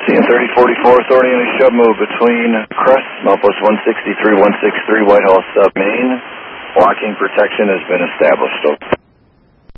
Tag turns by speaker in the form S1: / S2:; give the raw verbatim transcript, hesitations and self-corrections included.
S1: Seeing thirty forty-four Authority in a shove move between Crest, Southwest one sixty-three, one sixty-three, Whitehall Sub Main. Blocking protection has been established.